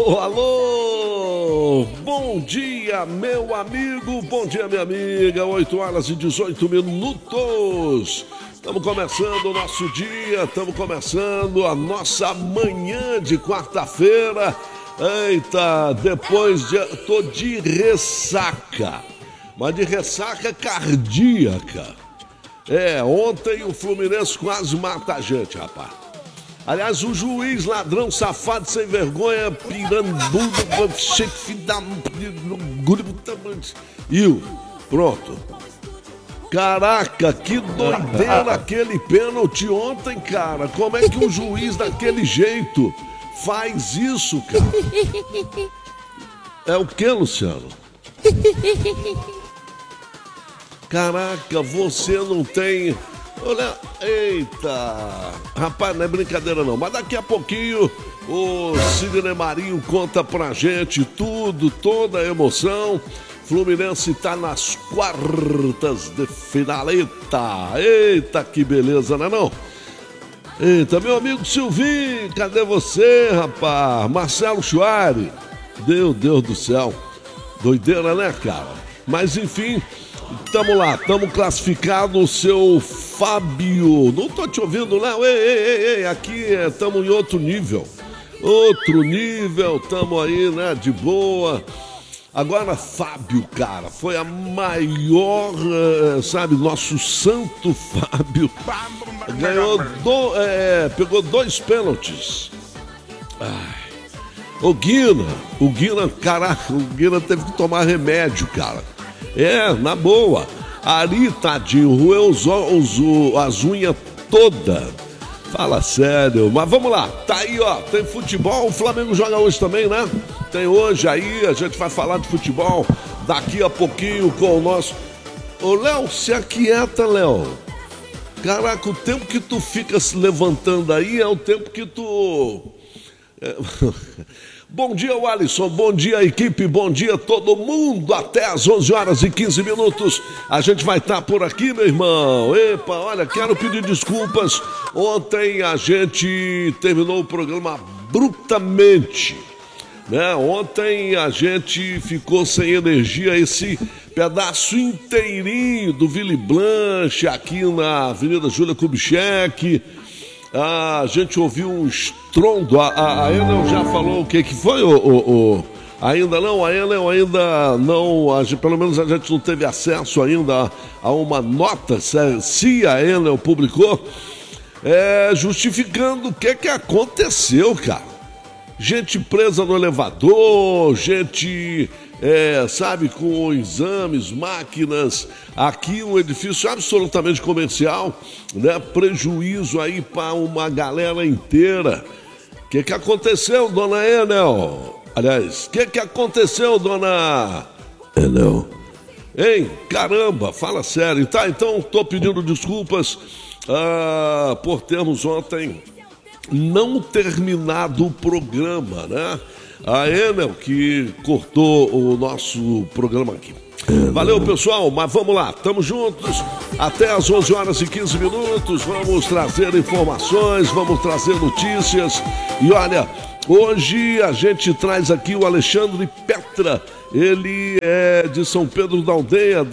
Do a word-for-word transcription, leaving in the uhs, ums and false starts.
Alô, alô, bom dia, meu amigo, bom dia, minha amiga, oito horas e dezoito minutos. Estamos começando o nosso dia, estamos começando a nossa manhã de quarta-feira. Eita, depois de... tô de ressaca, mas de ressaca cardíaca. É, ontem o Fluminense quase mata a gente, rapaz. Aliás, o juiz, ladrão, safado, sem vergonha, pirambudo, cheio da... E pronto. Caraca, que doideira aquele pênalti ontem, cara. Como é que um juiz daquele jeito faz isso, cara? É o que, Luciano? Caraca, você não tem... Olha, eita, rapaz, não é brincadeira não, mas daqui a pouquinho o Sidney Marinho conta pra gente tudo, toda a emoção. Fluminense tá nas quartas de finaleta, eita, que beleza, não é não? Eita, meu amigo Silvinho, cadê você, rapaz? Marcelo Chuari, meu Deus do céu, doideira, né, cara? Mas enfim... Tamo lá, tamo classificado, o seu Fábio. Não tô te ouvindo, Léo. Ei, ei, ei, ei, aqui estamos em outro nível. Outro nível, tamo aí, né, de boa. Agora, Fábio, cara, foi a maior, sabe, nosso santo Fábio. Ganhou, do, é, pegou dois pênaltis. Ai. O Guina, o Guina, caraca, o Guina teve que tomar remédio, cara. É, na boa. Ari, tadinho, roeu os, os, as unhas toda. Fala sério, mas vamos lá. Tá aí, ó, tem futebol. O Flamengo joga hoje também, né? Tem hoje aí, a gente vai falar de futebol daqui a pouquinho com o nosso... Ô, Léo, se aquieta, Léo. Caraca, o tempo que tu fica se levantando aí é o tempo que tu... É... Bom dia, Alisson, bom dia, equipe, bom dia todo mundo, até às onze horas e quinze minutos, a gente vai estar por aqui, meu irmão. Epa, olha, quero pedir desculpas, ontem a gente terminou o programa abruptamente, né? Ontem a gente ficou sem energia, esse pedaço inteirinho do Ville Blanche, aqui na Avenida Júlia Kubitschek. A gente ouviu um estrondo. A, a, a Enel já falou o que, que foi? O, o, o, ainda não, a Enel ainda não, a gente, pelo menos a gente não teve acesso ainda a, a uma nota, se, se a Enel publicou, é, justificando o que, que aconteceu, cara. Gente presa no elevador, gente, é, sabe, com exames, máquinas, aqui um edifício absolutamente comercial, né? Prejuízo aí para uma galera inteira. O que que aconteceu, dona Enel? Aliás, o que que aconteceu, dona Enel? Hein? Caramba, fala sério. Tá, então tô pedindo desculpas ah, por termos ontem não terminado o programa, né? A Enel que cortou o nosso programa aqui. Valeu, pessoal, mas vamos lá, estamos juntos até às onze horas e quinze minutos, vamos trazer informações, vamos trazer notícias e olha, hoje a gente traz aqui o Alexandre Petra, ele é de São Pedro da Aldeia,